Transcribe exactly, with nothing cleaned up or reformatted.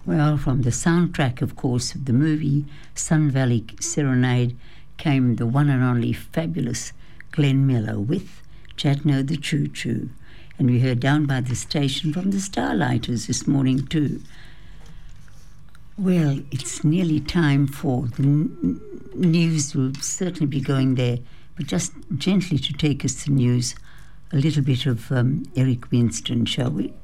Well, from the soundtrack, of course, of the movie Sun Valley Serenade came the one and only fabulous Glenn Miller with Jadno the Choo Choo. And we heard Down by the Station from the Starlighters this morning too. Well, it's nearly time for the n- news. We'll certainly be going there, but just gently to take us to news, a little bit of um, Eric Winston, shall we?